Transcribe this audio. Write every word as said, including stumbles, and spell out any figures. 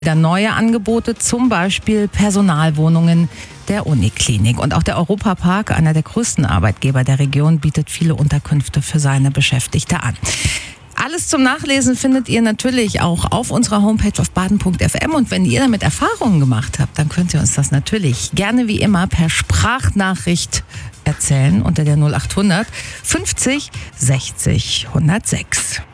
wieder neue Angebote, zum Beispiel Personalwohnungen der Uniklinik. Und auch der Europapark, einer der größten Arbeitgeber der Region, bietet viele Unterkünfte für seine Beschäftigte an. Alles zum Nachlesen findet ihr natürlich auch auf unserer Homepage auf baden punkt f m. Und wenn ihr damit Erfahrungen gemacht habt, dann könnt ihr uns das natürlich gerne wie immer per Sprachnachricht erzählen unter der null acht hundert fünfzig sechzig hundertsechs.